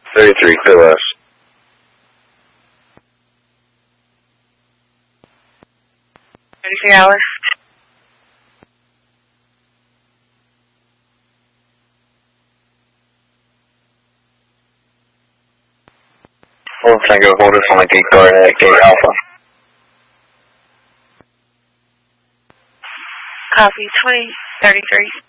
33, clear west. $33. Tango, hold it on the gate guard at Gate Alpha. Copy, 2033.